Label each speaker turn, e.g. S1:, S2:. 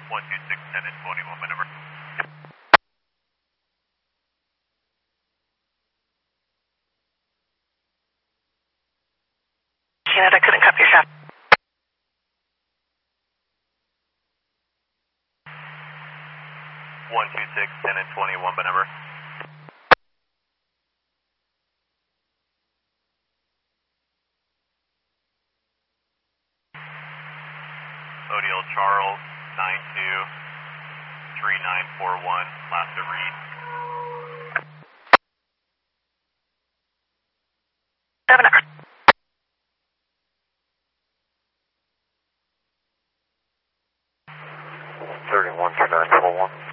S1: 12610 and 21 maneuver.
S2: Unit, I couldn't copy your shot.
S1: 12610 and 21 maneuver. ODL Charles 923941, last to read.
S2: 7 hours.
S3: 313941.